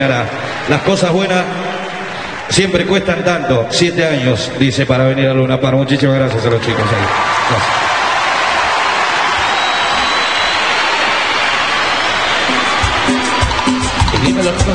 Las cosas buenas siempre cuestan tanto. 7 años, dice, para venir a Luna Park. Muchísimas gracias a los chicos ahí. Gracias.